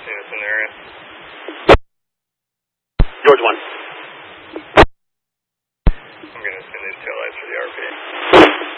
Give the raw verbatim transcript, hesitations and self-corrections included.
units in the area. George one. I'm going to send these taillights for the R P.